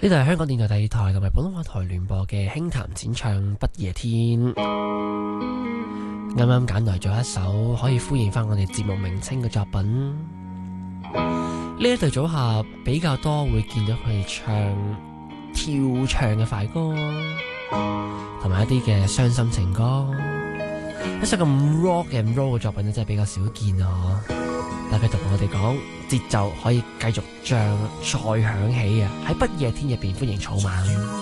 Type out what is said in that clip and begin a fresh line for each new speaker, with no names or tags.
呢度係香港電台第二台同埋普通話台聯播嘅輕談淺唱不夜天。啱啱揀來咗一首可以呼應翻我哋節目名稱嘅作品。呢一對組合比較多會見到佢哋唱跳唱嘅快歌，同埋一啲嘅傷心情歌。一首咁 rock and roll 嘅作品咧，真係比較少見啊！但係佢同我哋講，節奏可以繼續再響起啊！喺不夜天入邊，歡迎草蜢。